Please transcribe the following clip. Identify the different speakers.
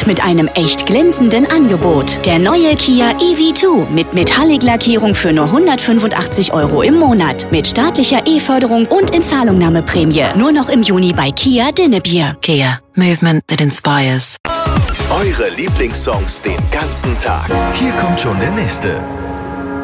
Speaker 1: und mit einem echt glänzenden Angebot. Der neue Kia EV2 mit Metallic-Lackierung für nur 185 € im Monat. Mit staatlicher E-Förderung und Inzahlungnahmeprämie. Nur noch im Juni bei Kia Dinnebier.
Speaker 2: Kia. Movement that inspires.
Speaker 3: Eure Lieblingssongs den ganzen Tag. Hier kommt schon der nächste.